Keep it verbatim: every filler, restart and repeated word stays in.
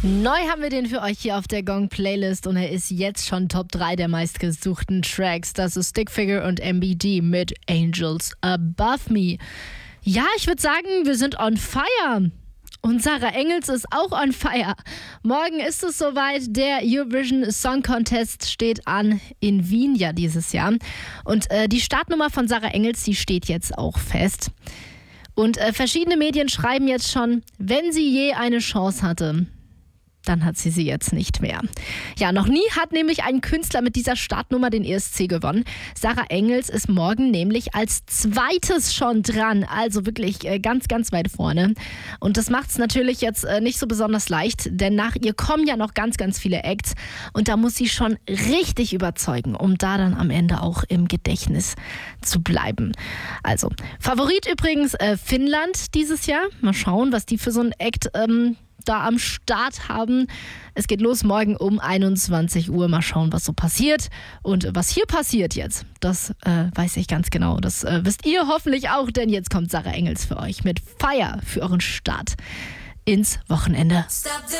Neu haben wir den für euch hier auf der Gong-Playlist und er ist jetzt schon Top drei der meistgesuchten Tracks. Das ist Stickfigure und M B D mit Angels Above Me. Ja, ich würde sagen, wir sind on fire. Und Sarah Engels ist auch on fire. Morgen ist es soweit, der Eurovision Song Contest steht an in Wien ja dieses Jahr. Und äh, die Startnummer von Sarah Engels, die steht jetzt auch fest. Und äh, verschiedene Medien schreiben jetzt schon, wenn sie je eine Chance hatte, dann hat sie sie jetzt nicht mehr. Ja, noch nie hat nämlich ein Künstler mit dieser Startnummer den E S C gewonnen. Sarah Engels ist morgen nämlich als zweites schon dran, also wirklich äh, ganz, ganz weit vorne. Und das macht es natürlich jetzt äh, nicht so besonders leicht, denn nach ihr kommen ja noch ganz, ganz viele Acts und da muss sie schon richtig überzeugen, um da dann am Ende auch im Gedächtnis zu bleiben. Also, Favorit übrigens äh, Finnland dieses Jahr. Mal schauen, was die für so einen Act ähm, da am Start haben. Es geht los morgen um einundzwanzig Uhr. Mal schauen, was so passiert. Und was hier passiert jetzt, das äh, weiß ich ganz genau. Das äh, wisst ihr hoffentlich auch, denn jetzt kommt Sarah Engels für euch mit Fire für euren Start ins Wochenende.